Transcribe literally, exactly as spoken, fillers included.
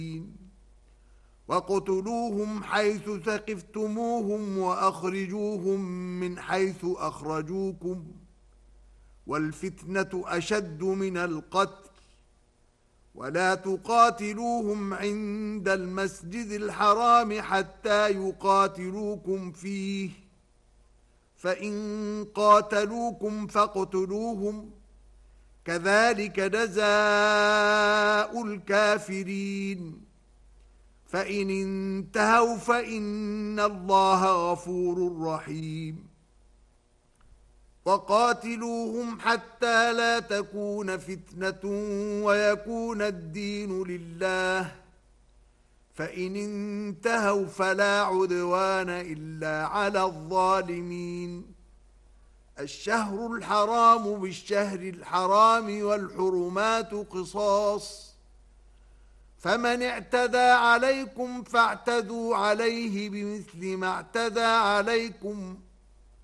وَاقْتُلُوهُمْ حَيْثُ ثَقِفْتُمُوهُمْ وَأَخْرِجُوهُمْ مِنْ حَيْثُ أَخْرَجُوكُمْ وَالْفِتْنَةُ أَشَدُّ مِنَ الْقَتْلِ وَلَا تُقَاتِلُوهُمْ عِندَ الْمَسْجِدِ الْحَرَامِ حَتَّى يُقَاتِلُوكُمْ فِيهِ فَإِنْ قَاتَلُوكُمْ فَاقْتُلُوهُمْ كَذَلِكَ جَزَاءُ الْكَافِرِينَ فَإِنِ انتهوا فَإِنَّ اللَّهَ غَفُورٌ رَحِيمٌ وَقَاتِلُوهُمْ حَتَّى لَا تَكُونَ فِتْنَةٌ وَيَكُونَ الدِّينُ لِلَّهِ فَإِنِ انتهوا فَلَا عُدْوَانَ إِلَّا عَلَى الظَّالِمِينَ الشهر الحرام بالشهر الحرام والحرمات قصاص فمن اعتدى عليكم فاعتدوا عليه بمثل ما اعتدى عليكم